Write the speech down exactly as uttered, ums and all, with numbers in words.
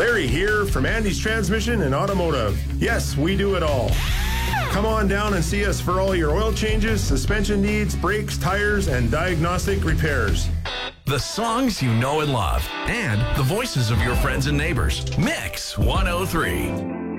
Larry here from Andy's Transmission and Automotive. Yes, we do it all. Come on down and see us for all your oil changes, suspension needs, brakes, tires, and diagnostic repairs. The songs you know and love, and the voices of your friends and neighbors. Mix one oh three.